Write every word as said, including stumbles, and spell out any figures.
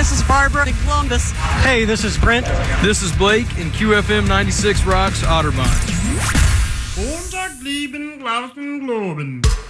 this is Barbara in Columbus. Hey, this is Brent. This is Blake, and Q F M ninety-six Rocks Otterbein. Montag, lieben, glauben, globen.